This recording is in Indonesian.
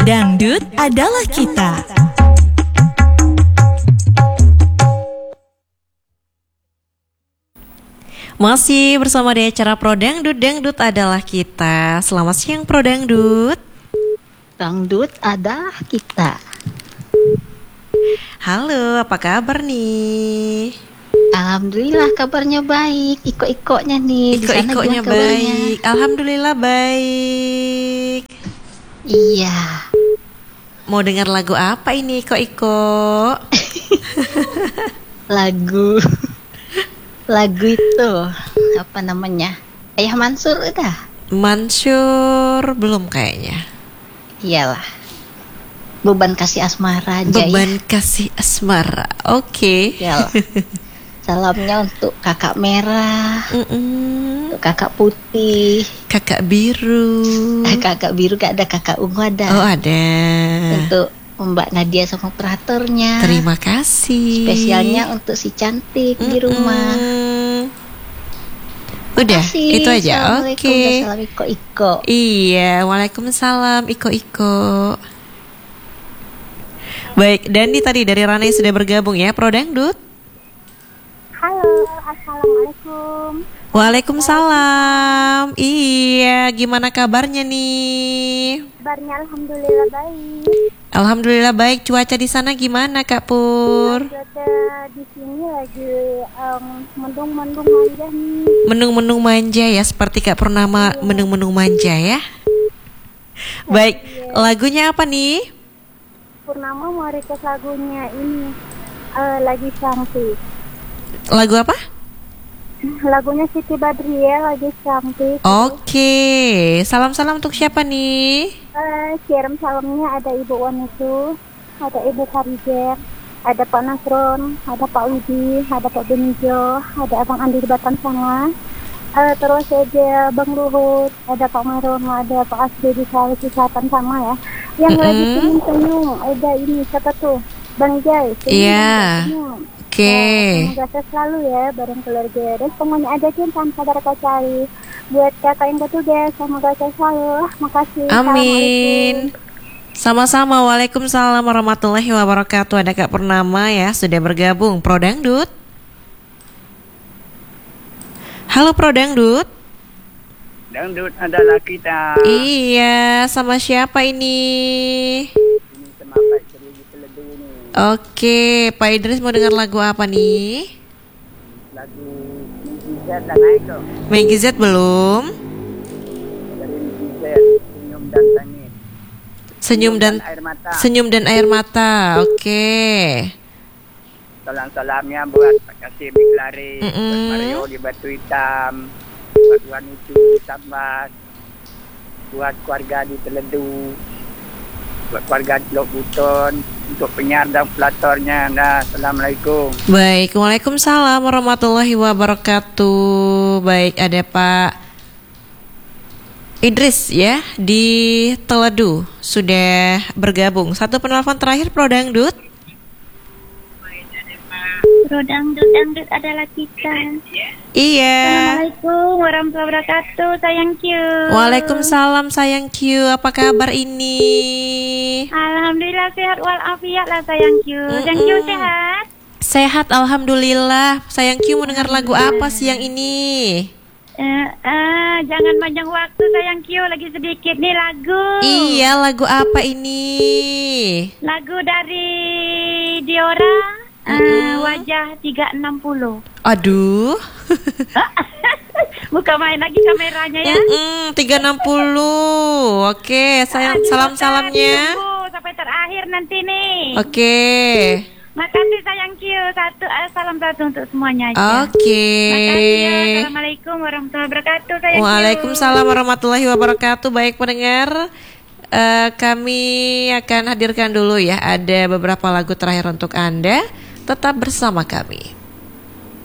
Dangdut adalah kita. Masih bersama di acara Pro Dangdut, Dangdut adalah kita. Selamat siang Pro Dangdut. Dangdut adalah kita. Halo, apa kabar nih? Alhamdulillah kabarnya baik. Iko-ikonya nih. Iko-ikonya baik. Alhamdulillah baik. Iya. Mau dengar lagu apa ini Iko-iko? Lagu itu apa namanya? Ayah Mansur udah. Mansur belum kayaknya. Iyalah. Beban Kasih Asmara aja. Beban Kasih Asmara. Oke. Iyalah. Salamnya untuk kakak merah, untuk kakak putih, kakak biru. Kakak biru gak ada, kakak ungu ada. Oh ada. Untuk Mbak Nadia sama operatornya. Terima kasih. Spesialnya untuk si cantik di rumah. Udah, itu aja. Oke. Assalamualaikum, Iko. Iya, waalaikumsalam Iko. Baik, Dani tadi dari Rane sudah bergabung ya, Pro Dangdut. Halo, assalamualaikum. Waalaikumsalam. Iya, gimana kabarnya nih? Kabarnya alhamdulillah baik. Alhamdulillah baik. Cuaca di sana gimana, Kak Pur? Cuaca di sini lagi mendung-mendung aja nih. Mendung-mendung manja ya, seperti Kak Purnama mendung-mendung manja ya. Baik, lagunya apa nih? Purnama mau request lagunya ini lagi cantik. Lagu apa? Lagunya Siti Badriah lagi cantik. Oke, salam-salam untuk siapa nih? Kirim salamnya ada Ibu Wanisu, ada Ibu Karijer, ada Pak Nasron, ada Pak Widi, ada Pak Benijo, ada Abang Andi di Batam sana. Terus ada Bang Luhut, ada Pak Maron, ada Pak Asri di Sulawesi Selatan sama ya. Yang lagi senyum-senyum, ada ini siapa tuh? Bang Jai. Iya. Oke. Semoga sehat selalu ya bareng keluarga dan semuanya ada tim tanpa cari. Buat kakak yang bertugas, semoga sehat selalu. Makasih. Amin. Sama-sama. Waalaikumsalam warahmatullahi wabarakatuh. Ada Kak Purnama ya sudah bergabung Pro Dangdut. Halo Pro Dangdut. Dangdut adalah kita. Iya, sama siapa ini? Ini sama Pak Idris di Teledu ini. Oke, Pak Idris mau dengar lagu apa nih? Lagu Mingkizat dan naik tuh. Mengizet belum? Dari Mingkizat, Senyum dan Tangis. Air Mata. Senyum dan air mata. Oke. Salam-salamnya buat Pak Kasim di Kelari, buat Mario di Batu Hitam, buat Wanitu di Tambas, buat keluarga di Teledu, buat keluarga di Teluk Buton, untuk penyiar dan operatornya. Nah, assalamualaikum. Baik, waalaikumsalam warahmatullahi wabarakatuh. Baik, ada Pak Idris ya di Teledu sudah bergabung. Satu penelpon terakhir Pro Dangdut. Pro Dangdut adalah kita. Iya. Assalamualaikum warahmatullahi wabarakatuh. Sayang Q. Waalaikumsalam sayang Q. Apa kabar ini? Alhamdulillah sehat walafiat lah sayang Q. Sayang Q sehat? Sehat alhamdulillah. Sayang Q mau dengar lagu apa siang ini? Jangan panjang waktu sayang Q, lagi sedikit nih lagu. Iya, lagu apa ini? Lagu dari Diora. Wajah 360. Aduh. Buka main lagi kameranya ya. 360. Oke, sayang salam-salamnya. Sampai terakhir nanti nih. Oke. Makasih sayang Q. Salam satu untuk semuanya aja. Oke. Makasih ya. Assalamualaikum warahmatullahi wabarakatuh sayang Q. Waalaikumsalam warahmatullahi wabarakatuh. Baik pendengar, kami akan hadirkan dulu ya, ada beberapa lagu terakhir untuk Anda. Tetap bersama kami.